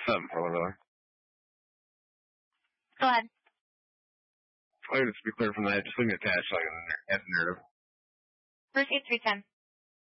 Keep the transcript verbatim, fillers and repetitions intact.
Something for one. Go ahead. I would just be clear from that. Just leave me attached so I can have the narrative. First eight three ten.